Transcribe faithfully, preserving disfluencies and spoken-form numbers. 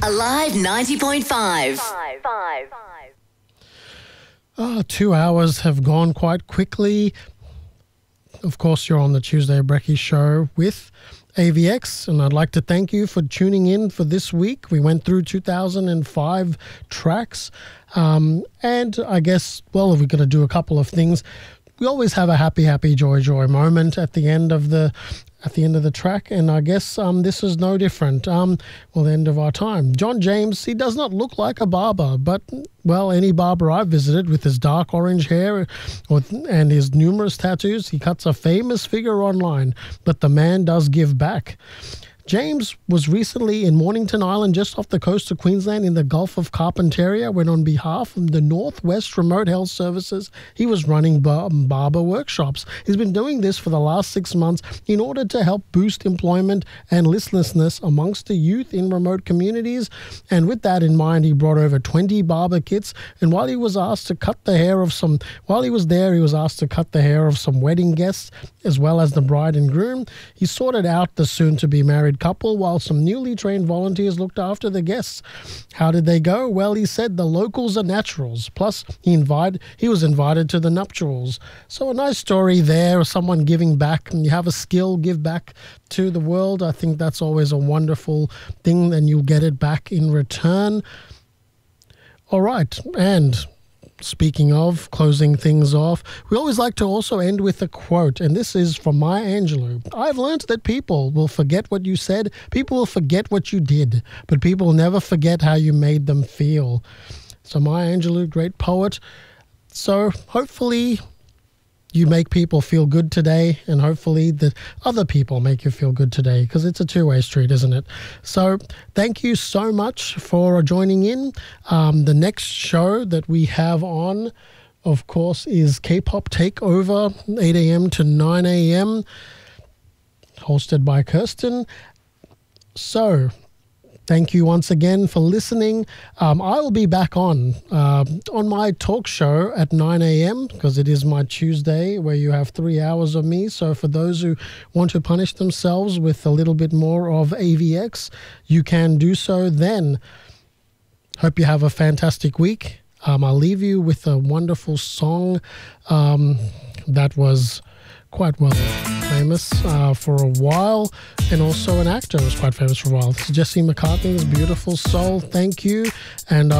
Alive ninety point five. Oh, two hours have gone quite quickly. Of course, you're on the Tuesday Brekkie Show with A V X, and I'd like to thank you for tuning in for this week. We went through two thousand five tracks, um, and I guess, well, we're going to do a couple of things. We always have a happy, happy, joy, joy moment at the end of the at the end of the track, and I guess um, this is no different. Um, well, the end of our time. John James, he does not look like a barber, but, well, any barber I've visited with his dark orange hair or, and his numerous tattoos, he cuts a famous figure online, but the man does give back. James was recently in Mornington Island, just off the coast of Queensland in the Gulf of Carpentaria, when on behalf of the Northwest Remote Health Services, he was running bar- barber workshops. He's been doing this for the last six months in order to help boost employment and listlessness amongst the youth in remote communities. And with that in mind, he brought over twenty barber kits. And while he was asked to cut the hair of some, while he was there, he was asked to cut the hair of some wedding guests, as well as the bride and groom. He sorted out the soon-to-be married couple while some newly trained volunteers looked after the guests. How did they go? Well, he said the locals are naturals. Plus, he invited, he was invited to the nuptials. So a nice story there, someone giving back. And you have a skill, give back to the world. I think that's always a wonderful thing, and you'll get it back in return. All right, and speaking of closing things off, we always like to also end with a quote, and this is from Maya Angelou. I've learned that people will forget what you said, people will forget what you did, but people will never forget how you made them feel. So Maya Angelou, great poet. So hopefully you make people feel good today, and hopefully that other people make you feel good today, because it's a two-way street, isn't it? So thank you so much for joining in. Um, the next show that we have on, of course, is K-Pop Takeover, eight a.m. to nine a.m., hosted by Kirsten. So thank you once again for listening. Um, I will be back on uh, on my talk show at nine a.m. because it is my Tuesday where you have three hours of me. So for those who want to punish themselves with a little bit more of A V X, you can do so then. Hope you have a fantastic week. Um, I'll leave you with a wonderful song um, that was quite well famous uh, for a while, and also an actor was quite famous for a while. This is Jesse McCartney's Beautiful Soul. Thank you, and uh,